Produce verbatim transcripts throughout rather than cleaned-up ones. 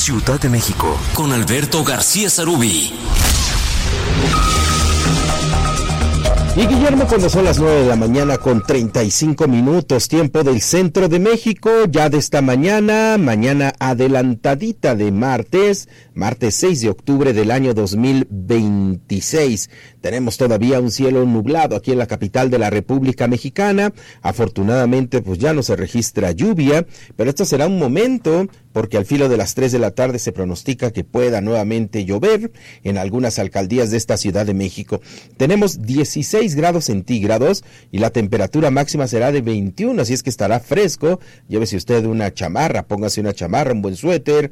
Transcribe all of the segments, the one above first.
Ciudad de México, con Alberto García Sarubí. Y Guillermo, cuando son las nueve de la mañana con treinta y cinco minutos, tiempo del centro de México, ya de esta mañana, mañana adelantadita de martes, martes seis de octubre del año dos mil veintiséis. Tenemos todavía un cielo nublado aquí en la capital de la República Mexicana. Afortunadamente, pues ya no se registra lluvia, pero esto será un momento, porque al filo de las tres de la tarde se pronostica que pueda nuevamente llover en algunas alcaldías de esta Ciudad de México. Tenemos dieciséis grados centígrados y la temperatura máxima será de veintiuno, así es que estará fresco. Llévese usted una chamarra, póngase una chamarra, un buen suéter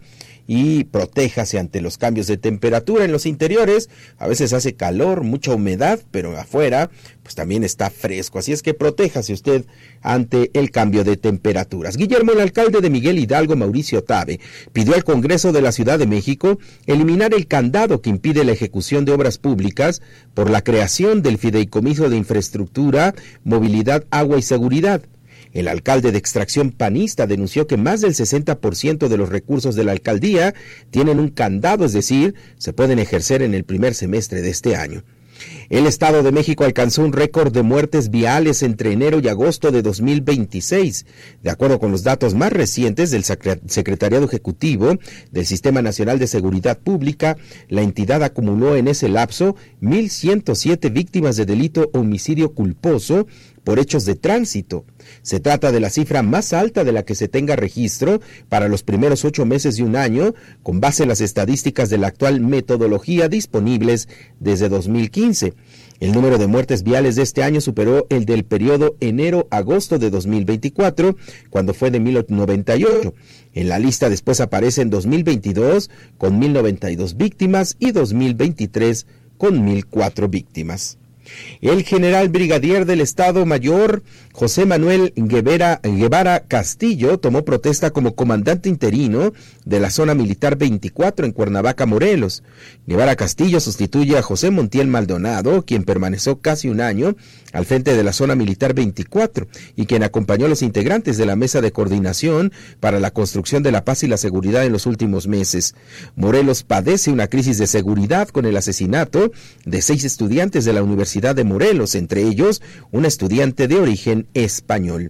y protéjase ante los cambios de temperatura. En los interiores a veces hace calor, mucha humedad, pero afuera pues también está fresco, así es que protéjase usted ante el cambio de temperaturas. Guillermo, el alcalde de Miguel Hidalgo, Mauricio Tabe, pidió al Congreso de la Ciudad de México eliminar el candado que impide la ejecución de obras públicas por la creación del Fideicomiso de Infraestructura, Movilidad, Agua y Seguridad. El alcalde de extracción panista denunció que más del sesenta por ciento de los recursos de la alcaldía tienen un candado, es decir, se pueden ejercer en el primer semestre de este año. El Estado de México alcanzó un récord de muertes viales entre enero y agosto de dos mil veintiséis. De acuerdo con los datos más recientes del Secretariado Ejecutivo del Sistema Nacional de Seguridad Pública, la entidad acumuló en ese lapso mil ciento siete víctimas de delito homicidio culposo por hechos de tránsito. Se trata de la cifra más alta de la que se tenga registro para los primeros ocho meses de un año, con base en las estadísticas de la actual metodología disponibles desde dos mil quince. El número de muertes viales de este año superó el del periodo enero-agosto de dos mil veinticuatro, cuando fue de mil noventa y ocho. En la lista después aparece en dos mil veintidós con mil noventa y dos víctimas y dos mil veintitrés con mil cuatro víctimas. El general brigadier del Estado Mayor, José Manuel Guevara, Guevara Castillo, tomó protesta como comandante interino de la zona militar veinticuatro en Cuernavaca, Morelos. Guevara Castillo sustituye a José Montiel Maldonado, quien permaneció casi un año al frente de la zona militar veinticuatro y quien acompañó a los integrantes de la mesa de coordinación para la construcción de la paz y la seguridad en los últimos meses. Morelos padece una crisis de seguridad con el asesinato de seis estudiantes de la Universidad de Morelos, entre ellos una estudiante de origen español.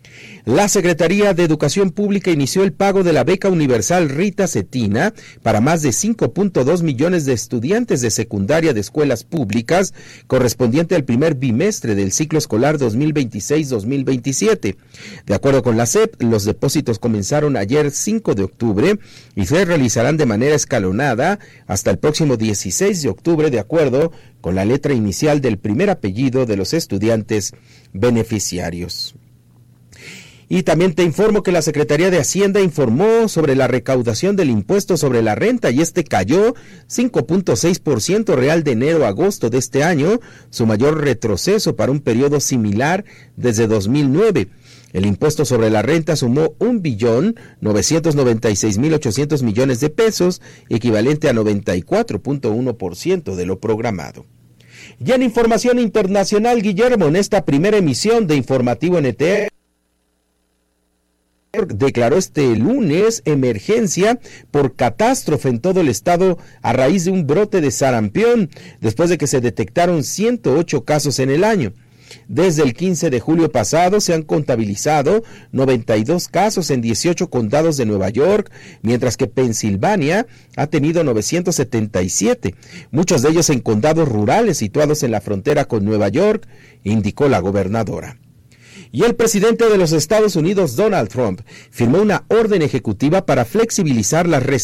La Secretaría de Educación Pública inició el pago de la beca universal Rita Cetina para más de cinco punto dos millones de estudiantes de secundaria de escuelas públicas, correspondiente al primer bimestre del ciclo escolar dos mil veintiséis dos mil veintisiete. De acuerdo con la S E P, los depósitos comenzaron ayer cinco de octubre y se realizarán de manera escalonada hasta el próximo dieciséis de octubre, de acuerdo con la letra inicial del primer apellido de los estudiantes beneficiarios. Y también te informo que la Secretaría de Hacienda informó sobre la recaudación del impuesto sobre la renta y este cayó cinco punto seis por ciento real de enero a agosto de este año, su mayor retroceso para un periodo similar desde dos mil nueve. El impuesto sobre la renta sumó un billón novecientos noventa y seis mil ochocientos millones de pesos, equivalente a noventa y cuatro punto uno por ciento de lo programado. Y en información internacional, Guillermo, en esta primera emisión de Informativo N T declaró este lunes emergencia por catástrofe en todo el estado a raíz de un brote de sarampión, después de que se detectaron ciento ocho casos en el año. Desde el quince de julio pasado se han contabilizado noventa y dos casos en dieciocho condados de Nueva York, mientras que Pensilvania ha tenido novecientos setenta y siete, muchos de ellos en condados rurales situados en la frontera con Nueva York, indicó la gobernadora. Y el presidente de los Estados Unidos, Donald Trump, firmó una orden ejecutiva para flexibilizar las restricciones